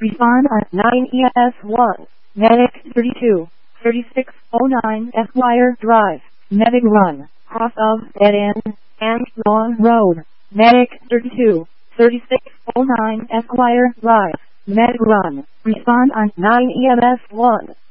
Respond on 9ES1. Medic 32, 3609 Esquire Drive. Medic run, cross of dead end, and long road. Medic 32, 3609 Esquire Drive. Medic run. Respond on 9EMS1.